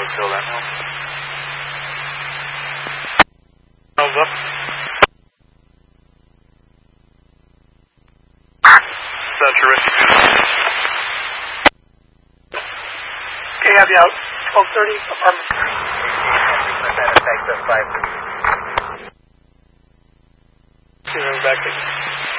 until then. Thumbs up. That's terrific. Okay, have you out. 1230, apartment 3. Back to